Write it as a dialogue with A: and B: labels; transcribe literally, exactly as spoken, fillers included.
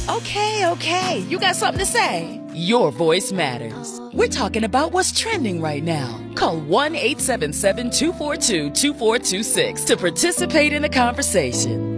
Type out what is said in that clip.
A: Okay, okay. You got something to say? Your voice matters. We're talking about what's trending right now. Call one eight seven seven, two four two, two four two six to participate in the conversation.